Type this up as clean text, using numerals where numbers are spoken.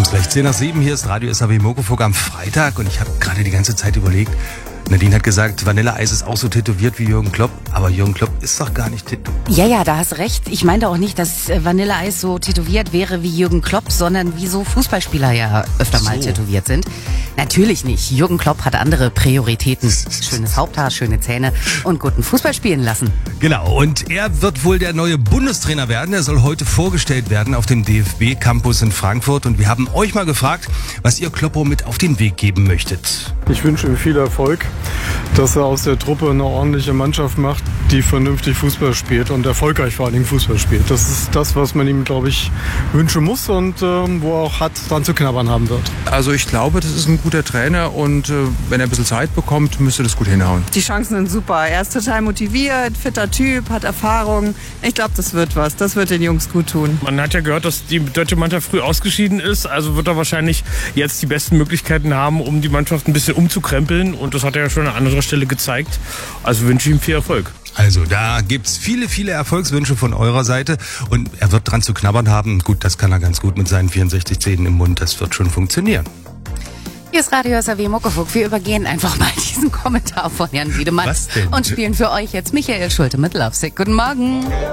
Gleich 6:10, hier ist Radio SAW Muckefuck am Freitag und ich habe gerade die ganze Zeit überlegt, Nadine hat gesagt, Vanilleeis ist auch so tätowiert wie Jürgen Klopp, aber Jürgen Klopp ist doch gar nicht tätowiert. Ja, da hast recht. Ich meinte auch nicht, dass Vanilleeis so tätowiert wäre wie Jürgen Klopp, sondern wie so Fußballspieler ja öfter mal tätowiert sind. Natürlich nicht. Jürgen Klopp hat andere Prioritäten. Schönes Haupthaar, schöne Zähne und guten Fußball spielen lassen. Genau, und er wird wohl der neue Bundestrainer werden. Er soll heute vorgestellt werden auf dem DFB-Campus in Frankfurt. Und wir haben euch mal gefragt, was ihr Kloppo mit auf den Weg geben möchtet. Ich wünsche ihm viel Erfolg, dass er aus der Truppe eine ordentliche Mannschaft macht, die vernünftig Fußball spielt und erfolgreich vor allen Dingen Fußball spielt. Das ist das, was man ihm, glaube ich, wünschen muss und wo er auch hart dran zu knabbern haben wird. Also ich glaube, das ist ein guter Trainer und wenn er ein bisschen Zeit bekommt, müsste das gut hinhauen. Die Chancen sind super. Er ist total motiviert, fitter Typ, hat Erfahrung. Ich glaube, das wird was. Das wird den Jungs gut tun. Man hat ja gehört, dass die deutsche Mannschaft früh ausgeschieden ist. Also wird er wahrscheinlich jetzt die besten Möglichkeiten haben, um die Mannschaft ein bisschen umzukrempeln. Und das hat er ja schon an anderer Stelle gezeigt. Also wünsche ich ihm viel Erfolg. Also da gibt's viele Erfolgswünsche von eurer Seite und er wird dran zu knabbern haben. Gut, das kann er ganz gut mit seinen 64 Zähnen im Mund. Das wird schon funktionieren. Hier ist Radio SAW Muckefuck. Wir übergehen einfach mal diesen Kommentar von Jan Wiedemann Was denn? und spielen für euch jetzt Michael Schulte mit Lovesick. Guten Morgen.